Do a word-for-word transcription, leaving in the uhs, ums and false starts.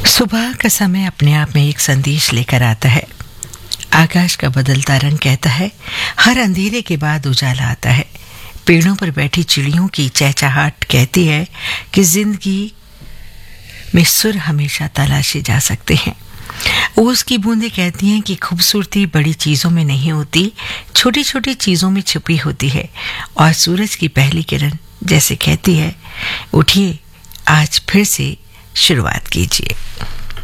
सुबह का समय अपने आप में एक संदेश लेकर आता है। आकाश का बदलता रंग कहता है, हर अंधेरे के बाद उजाला आता है। पेड़ों पर बैठी चिड़ियों की चहचहाट कहती है कि जिंदगी में सुर हमेशा तलाशे जा सकते हैं। ओस की बूंदें कहती हैं कि खूबसूरती बड़ी चीजों में नहीं होती, छोटी छोटी चीजों में छुपी होती है। और सूरज की पहली किरण जैसे कहती है, उठिए, आज फिर से शुरुआत कीजिए।